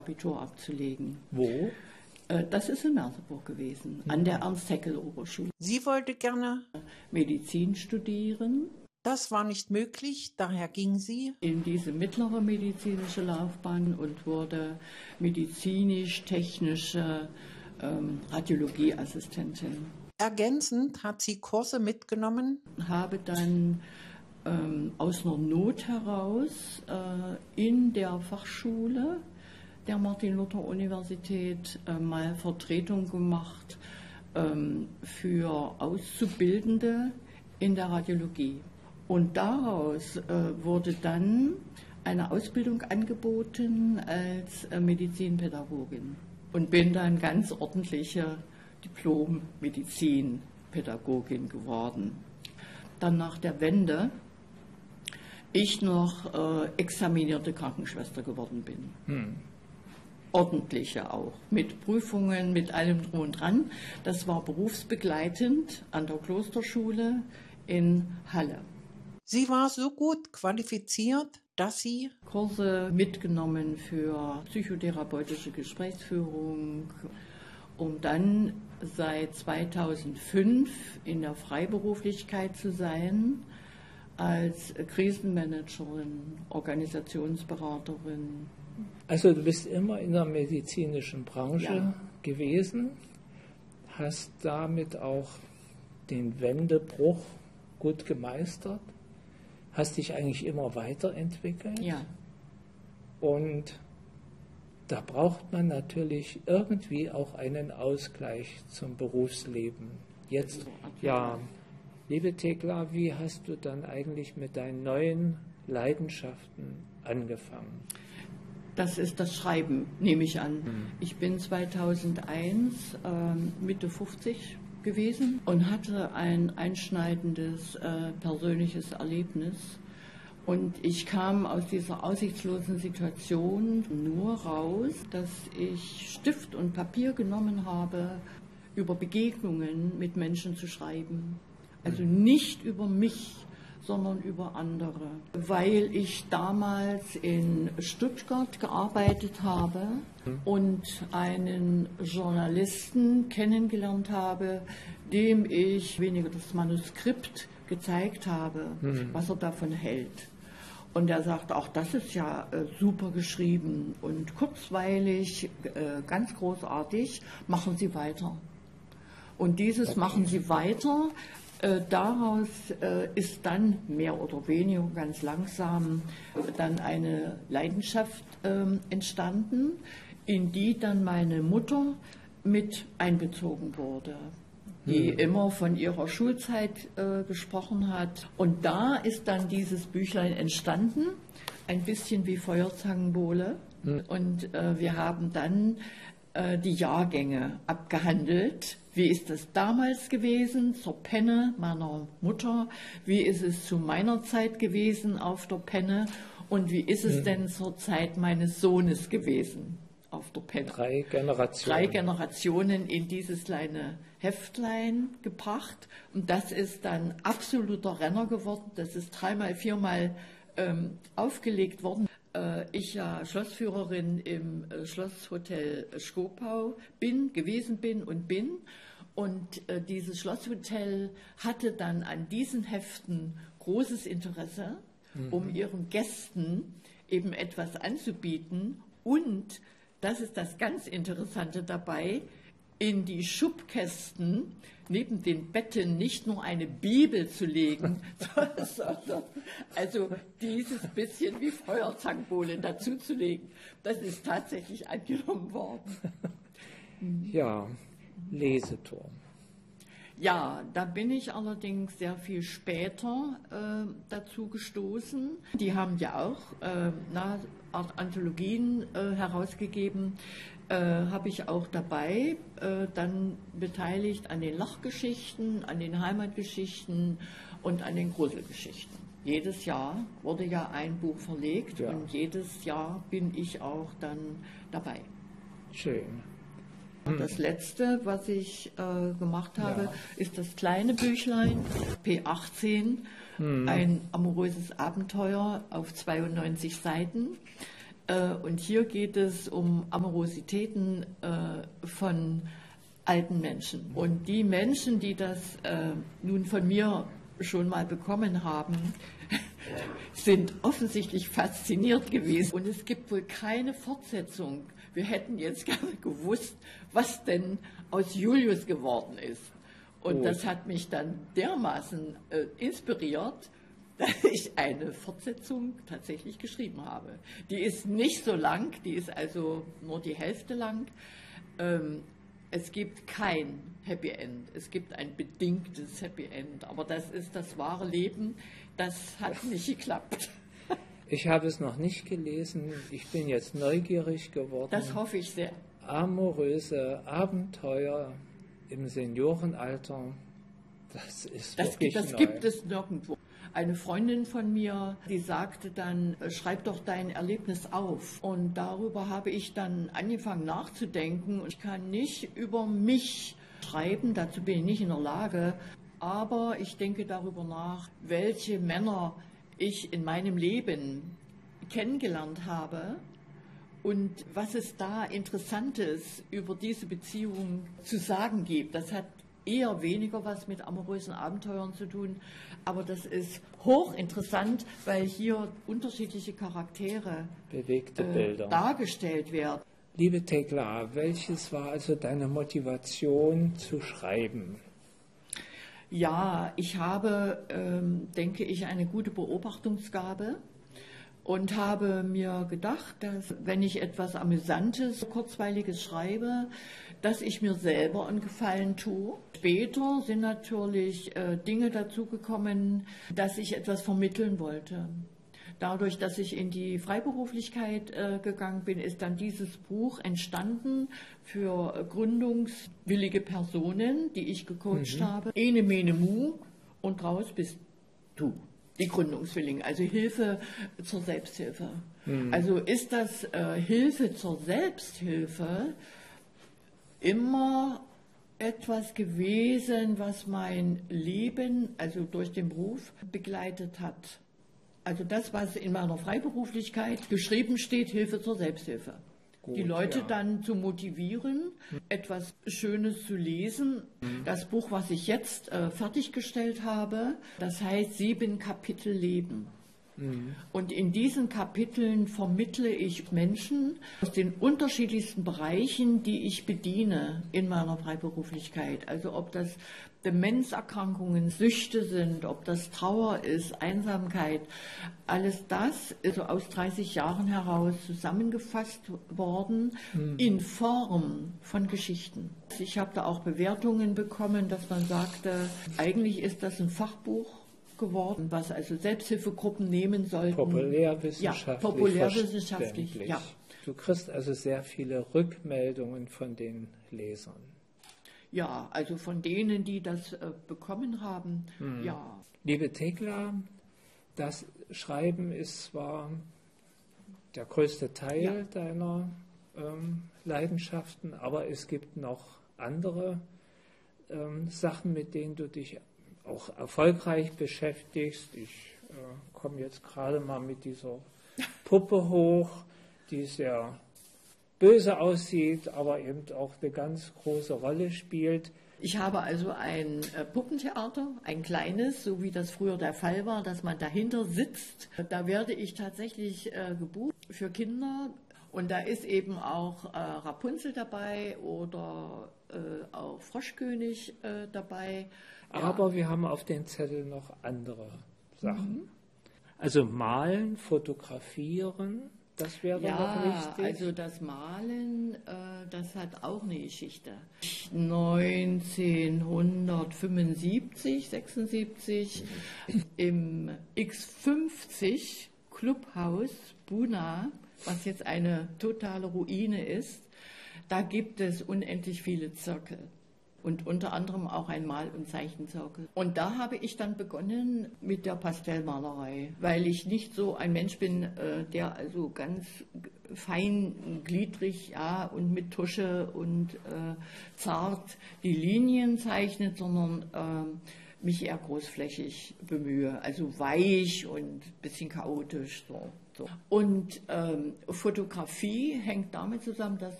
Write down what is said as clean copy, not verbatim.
Abitur abzulegen. Wo? Das ist in Merseburg gewesen, an der Ernst-Haeckel-Oberschule. Sie wollte gerne. Medizin studieren. Das war nicht möglich, daher ging sie In diese mittlere medizinische Laufbahn und wurde medizinisch-technische Radiologieassistentin. Ergänzend hat sie Kurse mitgenommen. Habe dann aus einer Not heraus in der Fachschule der Martin-Luther-Universität mal Vertretung gemacht für Auszubildende in der Radiologie. Und daraus wurde dann eine Ausbildung angeboten als Medizinpädagogin und bin dann ganz ordentliche Diplom-Medizinpädagogin geworden. Dann nach der Wende ich noch examinierte Krankenschwester geworden bin. Ordentliche auch, mit Prüfungen, mit allem drum und dran. Das war berufsbegleitend an der Klosterschule in Halle. Sie war so gut qualifiziert, dass sie Kurse mitgenommen für psychotherapeutische Gesprächsführung, um dann seit 2005 in der Freiberuflichkeit zu sein, als Krisenmanagerin, Organisationsberaterin. Also du bist immer in der medizinischen Branche gewesen, hast damit auch den Wendebruch gut gemeistert, hast dich eigentlich immer weiterentwickelt. Ja. Und da braucht man natürlich irgendwie auch einen Ausgleich zum Berufsleben. Jetzt, ja, liebe Thekla, wie hast du dann eigentlich mit deinen neuen Leidenschaften angefangen? Das ist das Schreiben, nehme ich an. Ich bin 2001 Mitte 50 gewesen und hatte ein einschneidendes persönliches Erlebnis. Und ich kam aus dieser aussichtslosen Situation nur raus, dass ich Stift und Papier genommen habe, über Begegnungen mit Menschen zu schreiben. Also nicht über mich, sondern über andere. Weil ich damals in Stuttgart gearbeitet habe und einen Journalisten kennengelernt habe, dem ich weniger das Manuskript gezeigt habe, was er davon hält. Und er sagt, auch das ist ja super geschrieben und kurzweilig, ganz großartig, machen Sie weiter. Und dieses machen Sie weiter, daraus ist dann mehr oder weniger ganz langsam dann eine Leidenschaft entstanden, in die dann meine Mutter mit einbezogen wurde, die immer von ihrer Schulzeit gesprochen hat. Und da ist dann dieses Büchlein entstanden, ein bisschen wie Feuerzangenbowle. Und wir haben dann die Jahrgänge abgehandelt. Wie ist es damals gewesen zur Penne meiner Mutter? Wie ist es zu meiner Zeit gewesen auf der Penne? Und wie ist es denn zur Zeit meines Sohnes gewesen auf der Penne? 3 Generationen. 3 Generationen in dieses kleine Heftlein gebracht. Und das ist dann absoluter Renner geworden. Das ist 3-mal, 4-mal aufgelegt worden. Ich ja Schlossführerin im Schlosshotel Schkopau gewesen bin. Und dieses Schlosshotel hatte dann an diesen Heften großes Interesse, um ihren Gästen eben etwas anzubieten. Und, das ist das ganz Interessante dabei, in die Schubkästen neben den Betten nicht nur eine Bibel zu legen, sondern also dieses bisschen wie Feuerzangenbowle dazuzulegen. Das ist tatsächlich angenommen worden. Ja, Leseturm. Ja, da bin ich allerdings sehr viel später dazu gestoßen. Die haben ja auch Art Anthologien herausgegeben, habe ich auch dabei, dann beteiligt an den Lachgeschichten, an den Heimatgeschichten und an den Gruselgeschichten. Jedes Jahr wurde ja ein Buch verlegt und jedes Jahr bin ich auch dann dabei. Schön. Das letzte, was ich gemacht habe, ist das kleine Büchlein, P18, ein amoröses Abenteuer auf 92 Seiten. Und hier geht es um Amorositäten von alten Menschen. Und die Menschen, die das nun von mir schon mal bekommen haben, sind offensichtlich fasziniert gewesen. Und es gibt wohl keine Fortsetzung. Wir hätten jetzt gerne gewusst, was denn aus Julius geworden ist. Und das hat mich dann dermaßen inspiriert, dass ich eine Fortsetzung tatsächlich geschrieben habe. Die ist nicht so lang, die ist also nur die Hälfte lang. Es gibt kein Happy End, es gibt ein bedingtes Happy End, aber das ist das wahre Leben, das hat nicht geklappt. Ich habe es noch nicht gelesen, ich bin jetzt neugierig geworden. Das hoffe ich sehr. Amoröse Abenteuer im Seniorenalter, das ist wirklich das neu. Gibt es nirgendwo. Eine Freundin von mir, die sagte dann, schreib doch dein Erlebnis auf. Und darüber habe ich dann angefangen nachzudenken. Und ich kann nicht über mich schreiben, dazu bin ich nicht in der Lage. Aber ich denke darüber nach, welche Männer ich in meinem Leben kennengelernt habe und was es da Interessantes über diese Beziehung zu sagen gibt. Das hat eher weniger was mit amorösen Abenteuern zu tun, aber das ist hochinteressant, weil hier unterschiedliche Charaktere bewegte Bilder dargestellt werden. Liebe Thekla, welches war also deine Motivation zu schreiben? Ja, ich habe, denke ich, eine gute Beobachtungsgabe und habe mir gedacht, dass wenn ich etwas Amüsantes, Kurzweiliges schreibe, dass ich mir selber einen Gefallen tue. Später sind natürlich Dinge dazugekommen, dass ich etwas vermitteln wollte. Dadurch, dass ich in die Freiberuflichkeit gegangen bin, ist dann dieses Buch entstanden für gründungswillige Personen, die ich gecoacht habe. Ene, mene, mu und raus bist du. Die Gründungswilligen, also Hilfe zur Selbsthilfe. Also ist das Hilfe zur Selbsthilfe immer etwas gewesen, was mein Leben, also durch den Beruf, begleitet hat. Also das, was in meiner Freiberuflichkeit geschrieben steht, Hilfe zur Selbsthilfe. Gut, die Leute dann zu motivieren, etwas Schönes zu lesen. Das Buch, was ich jetzt fertiggestellt habe, das heißt 7 Kapitel Leben. Und in diesen Kapiteln vermittle ich Menschen aus den unterschiedlichsten Bereichen, die ich bediene in meiner Freiberuflichkeit. Also ob das Demenzerkrankungen, Süchte sind, ob das Trauer ist, Einsamkeit, alles das ist so aus 30 Jahren heraus zusammengefasst worden in Form von Geschichten. Ich habe da auch Bewertungen bekommen, dass man sagte, eigentlich ist das ein Fachbuch geworden, was also Selbsthilfegruppen nehmen sollten. Populärwissenschaftlich. Ja. Du kriegst also sehr viele Rückmeldungen von den Lesern. Ja, also von denen, die das bekommen haben, ja. Liebe Thekla, das Schreiben ist zwar der größte Teil deiner Leidenschaften, aber es gibt noch andere Sachen, mit denen du dich auch erfolgreich beschäftigst. Ich komme jetzt gerade mal mit dieser Puppe hoch, die sehr böse aussieht, aber eben auch eine ganz große Rolle spielt. Ich habe also ein Puppentheater, ein kleines, so wie das früher der Fall war, dass man dahinter sitzt. Da werde ich tatsächlich gebucht für Kinder. Und da ist eben auch Rapunzel dabei oder auch Froschkönig dabei. Aber wir haben auf den Zettel noch andere Sachen. Also malen, fotografieren, das wäre noch wichtig. Also das Malen, das hat auch eine Geschichte. 1975, 76 im X50 Clubhaus Buna, was jetzt eine totale Ruine ist, da gibt es unendlich viele Zirkel. Und unter anderem auch ein Mal- und Zeichenzirkel. Und da habe ich dann begonnen mit der Pastellmalerei, weil ich nicht so ein Mensch bin, der also ganz feingliedrig und mit Tusche und zart die Linien zeichnet, sondern mich eher großflächig bemühe. Also weich und ein bisschen chaotisch, so Und Fotografie hängt damit zusammen, dass